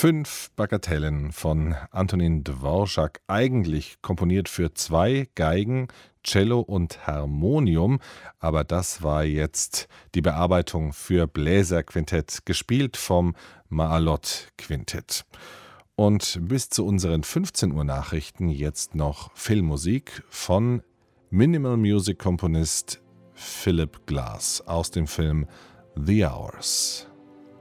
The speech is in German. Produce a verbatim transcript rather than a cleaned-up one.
Fünf Bagatellen von Antonin Dvorak, eigentlich komponiert für zwei Geigen, Cello und Harmonium, aber das war jetzt die Bearbeitung für Bläserquintett, gespielt vom Maalot-Quintett. Und bis zu unseren fünfzehn Uhr Nachrichten jetzt noch Filmmusik von Minimal Music Komponist Philip Glass aus dem Film The Hours.